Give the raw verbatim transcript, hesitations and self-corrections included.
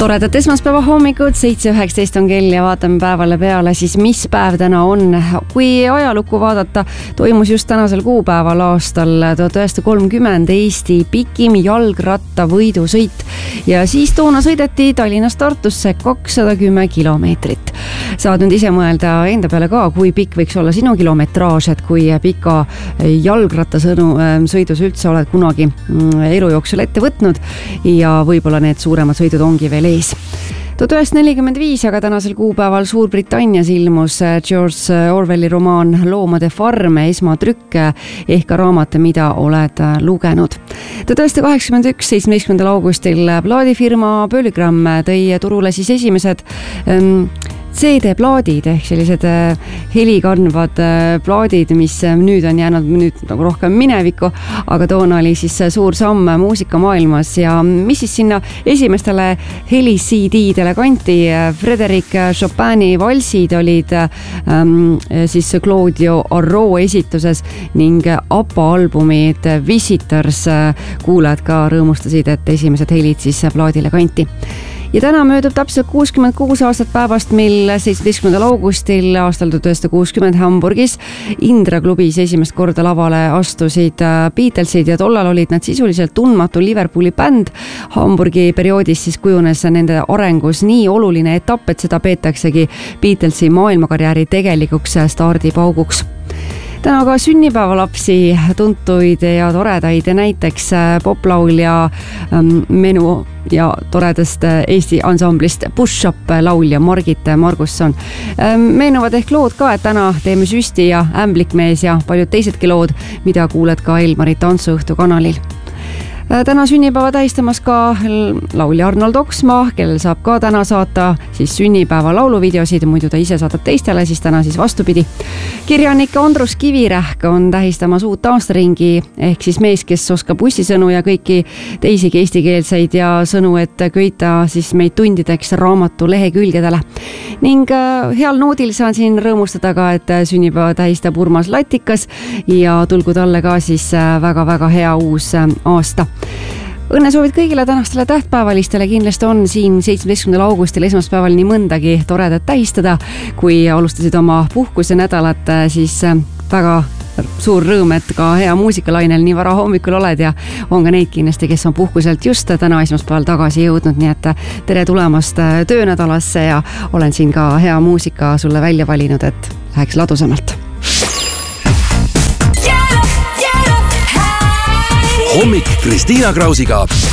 toredat esmaspäeva hommikud, seitse üheksateist on kell ja vaatame päevale peale siis, mis päev täna on. Kui ajalukku vaadata, toimus just tänasel kuupäeval aastal tuhat üheksasada kolmkümmend Eesti pikim jalgratta võidusõit ja siis toona sõideti Tallinnast Tartusse kakssada kümme kilomeetrit. Saad nüüd ise mõelda enda peale ka, kui pikk võiks olla sinu kilometraaž, et kui pika jalgrattasõnu sõidus üldse oled kunagi elu jooksul ette võtnud ja võib-olla need suuremad sõidud ongi veel ees. tuhat üheksasada nelikümmend viis, aga tänasel kuupäeval Suurbritannias ilmus George Orwelli romaan Loomade farm esmatrükk ehk ka raamat, mida oled lugenud. tuhat üheksasada kaheksakümmend üks, seitsmeteistkümnendal augustil plaadifirma Polygram tõi turule siis esimesed ähm, C D-plaadid ehk sellised helikandvad plaadid, mis nüüd on jäänud nüüd nagu rohkem minevikku, aga toona oli siis suur samm muusikamaailmas ja mis siis sinna esimestele heli C D-dele kanti. Frédéric Chopini valsid olid ähm, siis Claudio Arro esituses ning ABBA albumid Visitors kuulajad ka rõõmustasid, et esimesed helid siis plaadile kanti. Ja täna möödub täpselt kuuskümmend kuus aastat päevast, mil seitsmeteistkümnendal augustil aastal tuhat üheksasada kuuskümmend Hamburgis Indra klubis esimest korda lavale astusid Beatlesid ja tollal olid nad sisuliselt tundmatu Liverpooli bänd. Hamburgi perioodis siis kujunes nende arengus nii oluline etapp, et seda peetaksegi Beatlesi maailmakarjääri tegelikuks stardipauguks. Täna ka sünnipäevalapsi, tuntuid ja toredaid, näiteks poplaulja Menu ja toredast Eesti ansamblist Push Up laulja Margit Margusson. Meenuvad ehk lood ka, et täna teeme süsti ja ämblikmees ja paljud teisedki lood, mida kuuled ka Elmari tantsuõhtu kanalil. Täna sünnipäeva tähistamas ka laulja Arnold Oksmaa, kellel saab ka täna saata siis sünnipäeva lauluvideosid, muidu ta ise saatab teistele, siis täna siis vastupidi. Kirjanik Andrus Kivirähk on tähistamas uut aastaringi ehk siis mees, kes oskab bussisõnu ja kõiki teisigi eestikeelseid ja sõnu, et köita siis meid tundideks raamatu lehekülgedele. Ning heal noodil saan siin rõõmustada ka, et sünnipäeva tähistab Urmas Latikas ja tulgu talle ka siis väga-väga hea uus aasta. Õnne soovid kõigile tänastele tähtpäevalistele, kindlasti on siin seitsmeteistkümnendal augustil esmaspäeval nii mõndagi toredat tähistada, kui alustasid oma puhkuse nädalat, siis väga suur rõõm, et ka hea muusikalainel nii vara hommikul oled ja on ka neid kindlasti, kes on puhkuselt just täna esmaspäeval tagasi jõudnud, nii et tere tulemast töönädalasse ja olen siin ka hea muusika sulle välja valinud, et läheks ladusamalt. Hommik Kristiina Krausiga